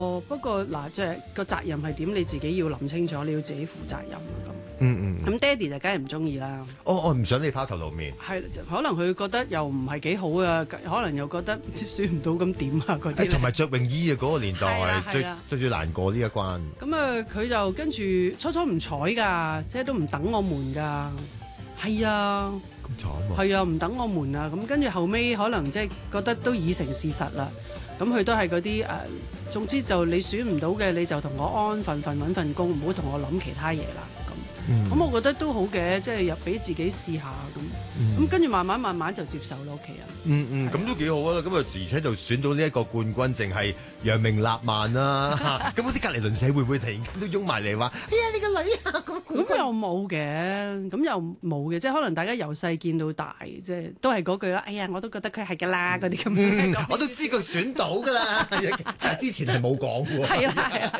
不過嗱，即係個責任係點，你自己要諗清楚，你要自己負責任咁。咁爹哋就梗係唔中意啦。 我唔想你拋頭露面。 係，可能佢覺得又唔係幾好啊，可能又覺得選唔到咁點啊嗰啲。 同埋着泳衣啊，嗰個年代最難過呢一關。 咁佢就跟住初初唔睬㗎，即係都唔等我們㗎。係啊。 咁慘啊！ 係啊，唔等我們啊。咁跟住後尾可能即係覺得都已成事實啦。咁佢都係嗰啲總之就你選唔到嘅，你就同我安安分分揾份工，唔好同我諗其他嘢啦。咁我覺得都好嘅，即係又俾自己試下咁。咁跟住慢慢就接受啦，屋企人。 咁都幾好啊！咁啊，而且就選到呢一個冠軍，淨係揚名立萬啦。咁嗰啲隔離鄰舍會唔會突然間都擁埋嚟話：哎呀，你個女啊！ 咁又冇嘅，即係可能大家由細見到大，即係都係嗰句啦。哎呀，我都覺得佢係㗎啦，嗰啲咁。 我都知佢選到㗎啦，之前係冇講喎。 係啦。